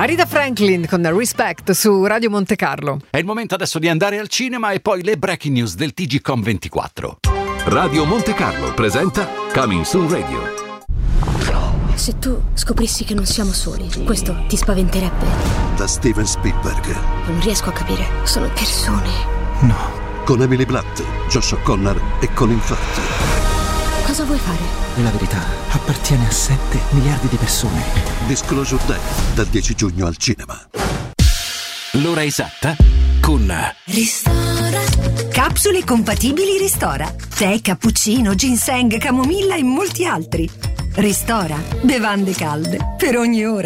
Aretha Franklin con Respect su Radio Monte Carlo. È il momento adesso di andare al cinema e poi le breaking news del TGcom24. Radio Monte Carlo presenta Coming Soon Radio. Se tu scoprissi che non siamo soli, questo ti spaventerebbe? Da Steven Spielberg. Non riesco a capire. Sono persone. No. Con Emily Blunt, Josh O'Connor e Colin Firth. Cosa vuoi fare? La verità appartiene a 7 miliardi di persone. Disclosure Day, dal 10 giugno al cinema. L'ora esatta con Ristora. Capsule compatibili Ristora. Tè, cappuccino, ginseng, camomilla e molti altri. Ristora. Bevande calde per ogni ora.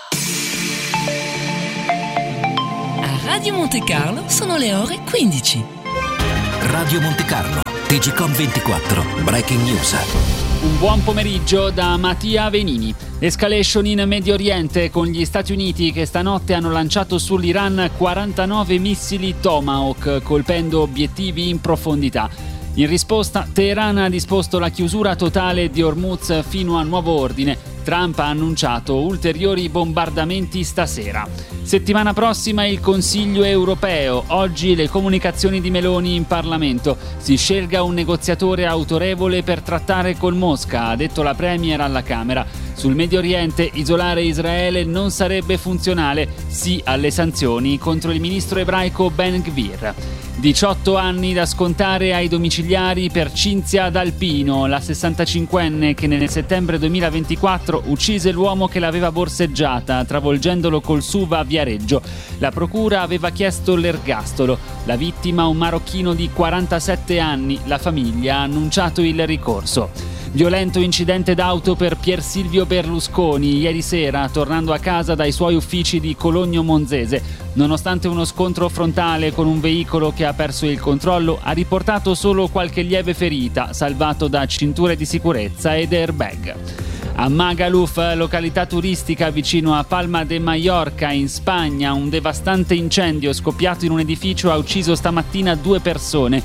A Radio Monte Carlo sono le ore 15. Radio Monte Carlo, TGcom24, breaking news. Un buon pomeriggio da Mattia Venini. Escalation in Medio Oriente con gli Stati Uniti che stanotte hanno lanciato sull'Iran 49 missili Tomahawk, colpendo obiettivi in profondità. In risposta, Teheran ha disposto la chiusura totale di Hormuz fino a nuovo ordine. Trump ha annunciato ulteriori bombardamenti stasera. Settimana prossima il Consiglio europeo. Oggi le comunicazioni di Meloni in Parlamento. Si scelga un negoziatore autorevole per trattare con Mosca, ha detto la Premier alla Camera. Sul Medio Oriente isolare Israele non sarebbe funzionale. Sì alle sanzioni contro il ministro ebraico Ben Gvir. 18 anni da scontare ai domiciliari per Cinzia D'Alpino, la 65enne che nel settembre 2024 uccise l'uomo che l'aveva borseggiata, travolgendolo col SUV a Viareggio. La procura aveva chiesto l'ergastolo. La vittima, un marocchino di 47 anni, la famiglia ha annunciato il ricorso. Violento incidente d'auto per Pier Silvio Berlusconi ieri sera, tornando a casa dai suoi uffici di Cologno Monzese. Nonostante uno scontro frontale con un veicolo che ha perso il controllo, ha riportato solo qualche lieve ferita, salvato da cinture di sicurezza ed airbag. A Magaluf, località turistica vicino a Palma de Mallorca in Spagna, un devastante incendio scoppiato in un edificio ha ucciso stamattina 2 persone,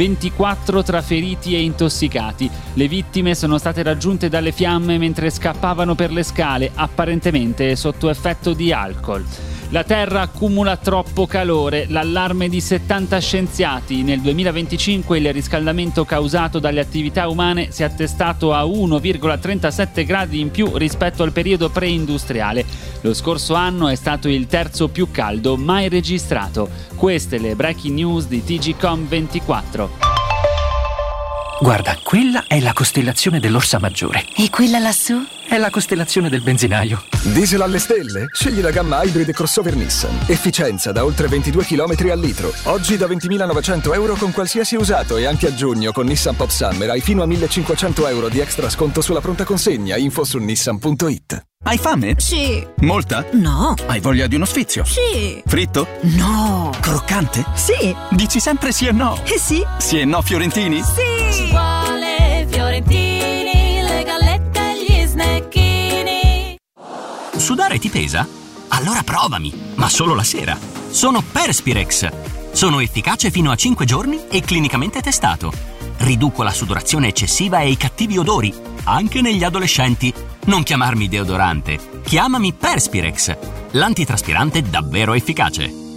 24 tra feriti e intossicati. Le vittime sono state raggiunte dalle fiamme mentre scappavano per le scale, apparentemente sotto effetto di alcol. La Terra accumula troppo calore, l'allarme di 70 scienziati. Nel 2025 il riscaldamento causato dalle attività umane si è attestato a 1,37 gradi in più rispetto al periodo preindustriale. Lo scorso anno è stato il terzo più caldo mai registrato. Queste le breaking news di TGcom24. Guarda, quella è la costellazione dell'Orsa Maggiore. E quella lassù? È la costellazione del benzinaio. Diesel alle stelle? Scegli la gamma Hybrid crossover Nissan. Efficienza da oltre 22 km al litro. Oggi da 20.900 euro con qualsiasi usato e anche a giugno con Nissan Pop Summer hai fino a 1.500 euro di extra sconto sulla pronta consegna. Info su nissan.it. Hai fame? Sì. Molta? No. Hai voglia di uno sfizio? Sì. Fritto? No. Croccante? Sì. Dici sempre sì e no? Sì. Sì e no fiorentini? Sì. Ci vuole fiorentini, le gallette e gli snecchini. Sudare ti pesa? Allora provami, ma solo la sera. Sono Perspirex. Sono efficace fino a 5 giorni e clinicamente testato. Riduco la sudorazione eccessiva e i cattivi odori, anche negli adolescenti. Non chiamarmi deodorante, chiamami Perspirex, l'antitraspirante davvero efficace.